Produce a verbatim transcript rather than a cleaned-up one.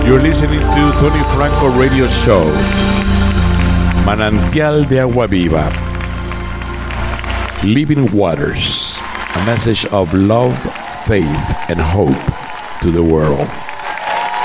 You're listening to Tony Franco Radio Show. Manantial de Agua Viva. Living Waters. A message of love, faith, and hope to the world.